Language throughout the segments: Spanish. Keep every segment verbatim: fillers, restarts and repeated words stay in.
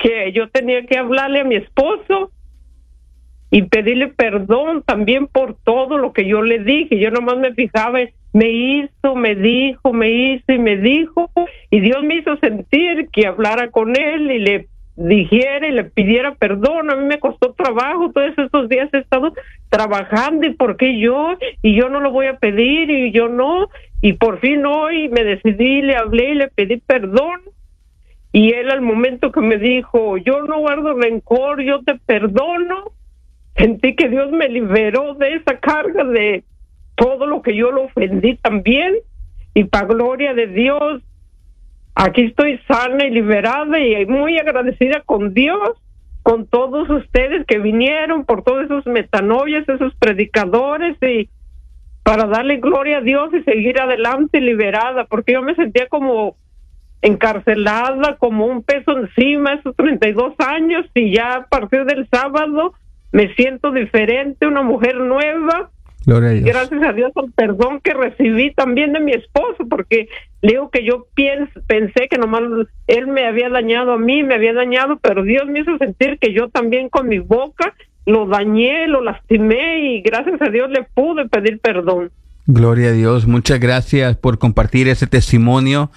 que yo tenía que hablarle a mi esposo y pedirle perdón también por todo lo que yo le dije. Yo nomás me fijaba en, me hizo, me dijo, me hizo y me dijo, y Dios me hizo sentir que hablara con él y le dijera y le pidiera perdón. A mí me costó trabajo, todos estos días he estado trabajando, y por qué yo, y yo no lo voy a pedir, y yo no, y por fin hoy me decidí, le hablé y le pedí perdón, y él al momento que me dijo, yo no guardo rencor, yo te perdono, sentí que Dios me liberó de esa carga de todo lo que yo lo ofendí también, y para gloria de Dios, aquí estoy sana y liberada y muy agradecida con Dios, con todos ustedes que vinieron, por todos esos metanovias, esos predicadores, y para darle gloria a Dios y seguir adelante liberada, porque yo me sentía como encarcelada, como un peso encima esos treinta y dos años, y ya a partir del sábado me siento diferente, una mujer nueva. Gloria a Dios. Gracias a Dios al perdón que recibí también de mi esposo, porque le digo que yo pienso, pensé que nomás él me había dañado a mí, me había dañado, pero Dios me hizo sentir que yo también con mi boca lo dañé, lo lastimé, y gracias a Dios le pude pedir perdón. Gloria a Dios, muchas gracias por compartir ese testimonio,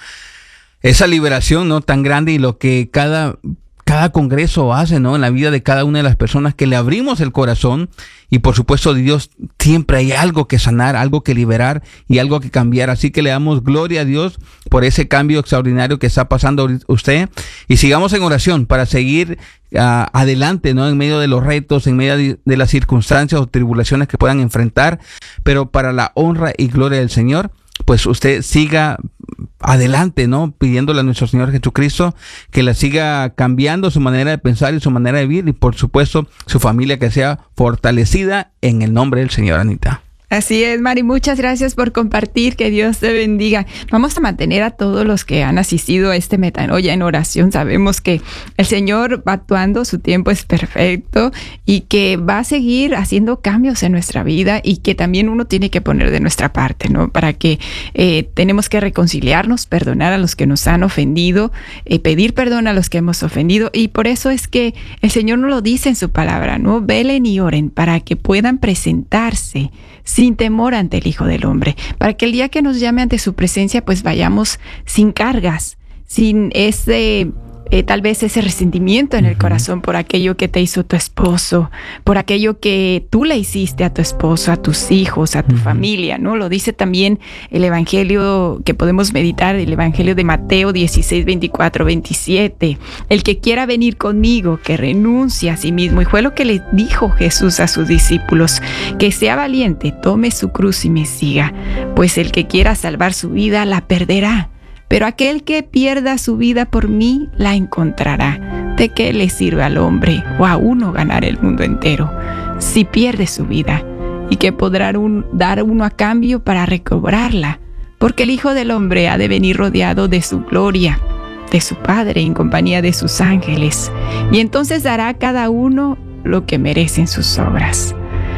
esa liberación, ¿no?, tan grande, y lo que cada... cada congreso hace, ¿no?, en la vida de cada una de las personas que le abrimos el corazón. Y por supuesto, Dios, siempre hay algo que sanar, algo que liberar y algo que cambiar. Así que le damos gloria a Dios por ese cambio extraordinario que está pasando usted. Y sigamos en oración para seguir uh, adelante, ¿no?, en medio de los retos, en medio de, de las circunstancias o tribulaciones que puedan enfrentar. Pero para la honra y gloria del Señor, pues usted siga adelante, ¿no?, pidiéndole a nuestro Señor Jesucristo que la siga cambiando su manera de pensar y su manera de vivir, y por supuesto su familia que sea fortalecida en el nombre del Señor. Anita. Así es, Mari, muchas gracias por compartir, que Dios te bendiga. Vamos a mantener a todos los que han asistido a este Metanoia en oración. Sabemos que el Señor va actuando, su tiempo es perfecto, y que va a seguir haciendo cambios en nuestra vida, y que también uno tiene que poner de nuestra parte, ¿no? Para que eh, tenemos que reconciliarnos, perdonar a los que nos han ofendido, eh, pedir perdón a los que hemos ofendido, y por eso es que el Señor nos lo dice en su palabra, ¿no? Velen y oren para que puedan presentarse sin temor ante el Hijo del Hombre, para que el día que nos llame ante su presencia, pues vayamos sin cargas, sin ese... Eh, tal vez ese resentimiento en el corazón por aquello que te hizo tu esposo, por aquello que tú le hiciste a tu esposo, a tus hijos, a tu uh-huh. familia, ¿no? Lo dice también el Evangelio que podemos meditar, el Evangelio de Mateo dieciséis, veinticuatro, veintisiete. El que quiera venir conmigo, que renuncie a sí mismo. Y fue lo que le dijo Jesús a sus discípulos, que sea valiente, tome su cruz y me siga, pues el que quiera salvar su vida la perderá. Pero aquel que pierda su vida por mí, la encontrará. ¿De qué le sirve al hombre o a uno ganar el mundo entero si pierde su vida? ¿Y qué podrá un, dar uno a cambio para recobrarla? Porque el Hijo del Hombre ha de venir rodeado de su gloria, de su Padre, en compañía de sus ángeles. Y entonces dará a cada uno lo que merecen sus obras.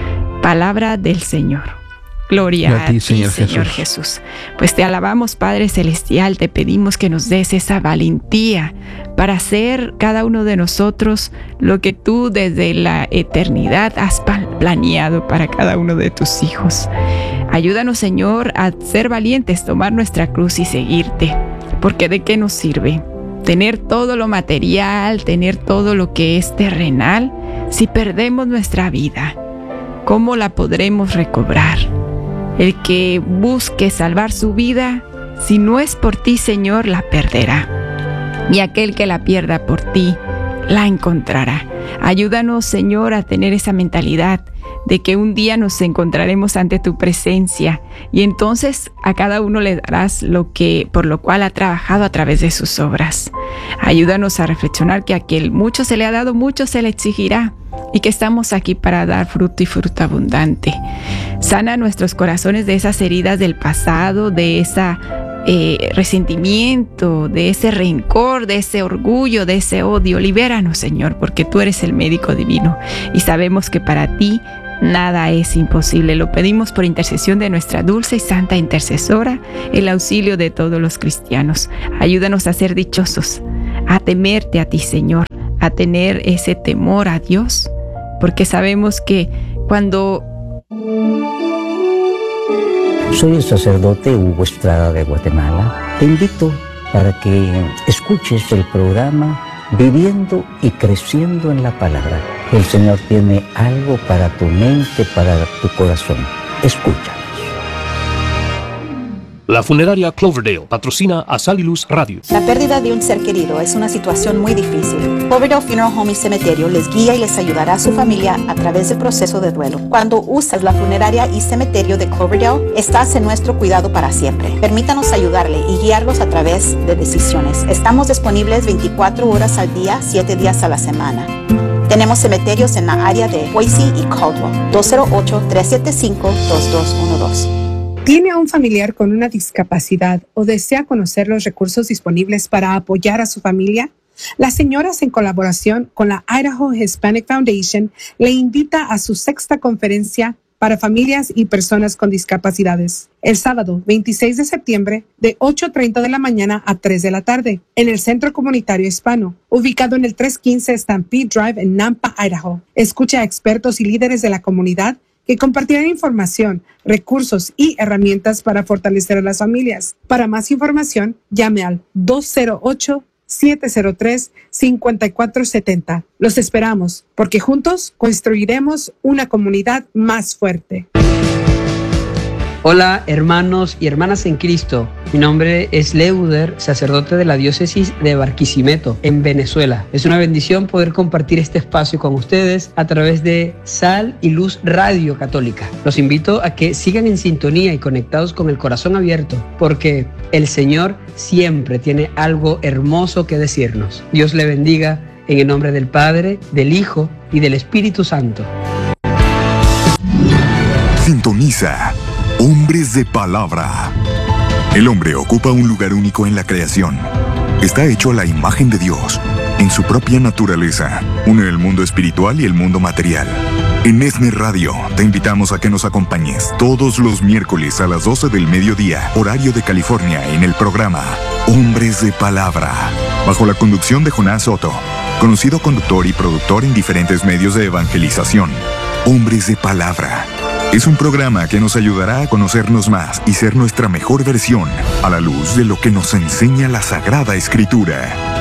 Palabra del Señor. Gloria a ti, Señor, Señor Jesús. Jesús. Pues te alabamos, Padre Celestial, te pedimos que nos des esa valentía para hacer cada uno de nosotros lo que tú desde la eternidad has planeado para cada uno de tus hijos. Ayúdanos, Señor, a ser valientes, tomar nuestra cruz y seguirte, porque ¿de qué nos sirve tener todo lo material, tener todo lo que es terrenal, si perdemos nuestra vida? ¿Cómo la podremos recobrar? El que busque salvar su vida, si no es por ti, Señor, la perderá. Y aquel que la pierda por ti, la encontrará. Ayúdanos, Señor, a tener esa mentalidad de que un día nos encontraremos ante tu presencia, y entonces a cada uno le darás lo que, por lo cual ha trabajado a través de sus obras. Ayúdanos a reflexionar que a quien mucho se le ha dado, mucho se le exigirá, y que estamos aquí para dar fruto y fruto abundante. Sana nuestros corazones de esas heridas del pasado, de ese eh, resentimiento, de ese rencor, de ese orgullo, de ese odio. Libéranos, Señor, porque tú eres el médico divino y sabemos que para ti nada es imposible. Lo pedimos por intercesión de nuestra dulce y santa intercesora, el auxilio de todos los cristianos. Ayúdanos a ser dichosos, a temerte a ti, Señor, a tener ese temor a Dios, porque sabemos que cuando... Soy el sacerdote Hugo Estrada de Guatemala. Te invito para que escuches el programa Viviendo y Creciendo en la Palabra. El Señor tiene algo para tu mente, para tu corazón. Escucha. La funeraria Cloverdale patrocina a Sal y Luz Radio. La pérdida de un ser querido es una situación muy difícil. Cloverdale Funeral Home y Cementerio les guía y les ayudará a su familia a través del proceso de duelo. Cuando usas la funeraria y cementerio de Cloverdale, estás en nuestro cuidado para siempre. Permítanos ayudarle y guiarlos a través de decisiones. Estamos disponibles veinticuatro horas al día, siete días a la semana. Tenemos cementerios en la área de Boise y Caldwell. dos cero ocho, tres siete cinco, dos dos uno dos. ¿Tiene a un familiar con una discapacidad o desea conocer los recursos disponibles para apoyar a su familia? Las señoras, en colaboración con la Idaho Hispanic Foundation, le invita a su sexta conferencia para familias y personas con discapacidades, el sábado veintiséis de septiembre de ocho treinta de la mañana a tres de la tarde, en el Centro Comunitario Hispano, ubicado en el trescientos quince Stampede Drive en Nampa, Idaho. Escucha a expertos y líderes de la comunidad que compartirán información, recursos y herramientas para fortalecer a las familias. Para más información, llame al dos cero ocho, siete cero tres, cinco cuatro siete cero. Los esperamos, porque juntos construiremos una comunidad más fuerte. Hola, hermanos y hermanas en Cristo. Mi nombre es Leuder, sacerdote de la diócesis de Barquisimeto, en Venezuela. Es una bendición poder compartir este espacio con ustedes a través de Sal y Luz Radio Católica. Los invito a que sigan en sintonía y conectados con el corazón abierto, porque el Señor siempre tiene algo hermoso que decirnos. Dios le bendiga en el nombre del Padre, del Hijo y del Espíritu Santo. Sintoniza Hombres de Palabra. El hombre ocupa un lugar único en la creación. Está hecho a la imagen de Dios. En su propia naturaleza, une el mundo espiritual y el mundo material. En ESNE Radio te invitamos a que nos acompañes todos los miércoles a las doce del mediodía, horario de California, en el programa Hombres de Palabra, bajo la conducción de Jonás Soto, conocido conductor y productor en diferentes medios de evangelización. Hombres de Palabra es un programa que nos ayudará a conocernos más y ser nuestra mejor versión a la luz de lo que nos enseña la Sagrada Escritura.